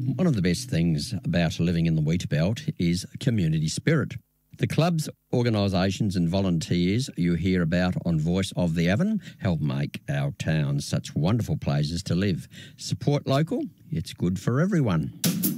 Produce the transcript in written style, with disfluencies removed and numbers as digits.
one of the best things about living in the wheat belt is community spirit. The clubs, organisations and volunteers you hear about on Voice of the Avon help make our towns such wonderful places to live. Support local, it's good for everyone.